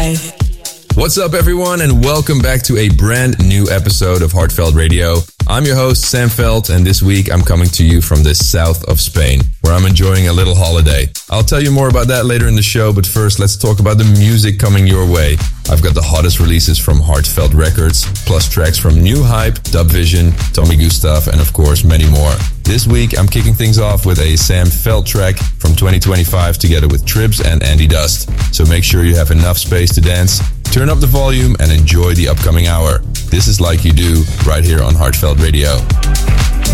What's up, everyone, and welcome back to a brand new episode of Heartfelt Radio. I'm your host, Sam Veld, and this week I'm coming to you from the south of Spain, where I'm enjoying a little holiday. I'll tell you more about that later in the show, but first let's talk about the music coming your way. I've got the hottest releases from Heartfelt Records, plus tracks from New Hype, Dubvision, Tommy Gustav, and of course many more. This week I'm kicking things off with a Sam Veld track from 2025 together with Tribs and Andy Dust. So make sure you have enough space to dance, turn up the volume, and enjoy the upcoming hour. This is Like You Do, right here on Heartfelt Radio.